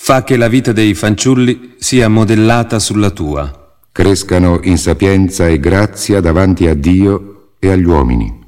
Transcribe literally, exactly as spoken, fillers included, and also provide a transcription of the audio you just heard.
fa che la vita dei fanciulli sia modellata sulla tua. Crescano in sapienza e grazia davanti a Dio e agli uomini.